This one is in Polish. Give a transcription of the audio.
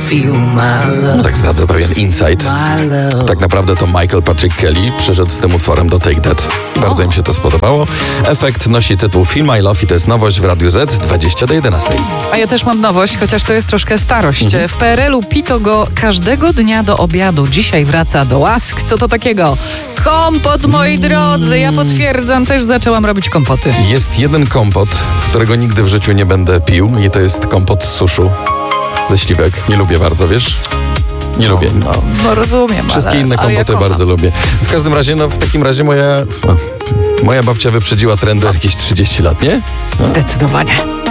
No tak zdradzę pewien insight. Tak naprawdę to Michael Patrick Kelly przyszedł z tym utworem do Take That. Bardzo im się to spodobało. Efekt nosi tytuł Feel My Love i to jest nowość w Radiu Z 20 do 11. A ja też mam nowość, chociaż to jest troszkę starość. W PRL-u pito go każdego dnia do obiadu. Dzisiaj wraca do łask. Co to takiego? Kompot, moi drodzy. Ja potwierdzam, też zaczęłam robić kompoty. Jest jeden kompot, którego nigdy w życiu nie będę pił i to jest kompot z suszu. Ze śliwek. Nie lubię bardzo, wiesz? Nie lubię. No rozumiem, Wszystkie inne kompoty ja bardzo lubię. W każdym razie, w takim razie moja babcia wyprzedziła trendy jakieś 30 lat, nie? Zdecydowanie.